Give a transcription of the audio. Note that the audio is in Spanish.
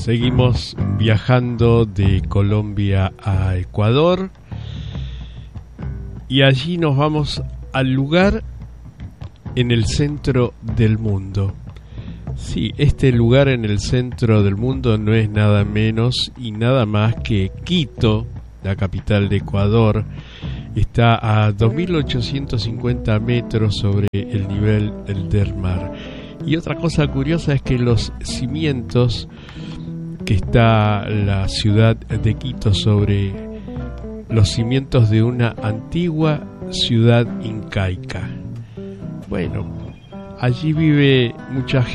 Seguimos viajando de Colombia a Ecuador y allí nos vamos al lugar en el centro del mundo. Sí, este lugar en el centro del mundo no es nada menos y nada más que Quito, la capital de Ecuador. Está a 2.850 metros sobre el nivel del mar. Y otra cosa curiosa es que los cimientos que está la ciudad de Quito sobre los cimientos de una antigua ciudad incaica. Bueno, allí vive mucha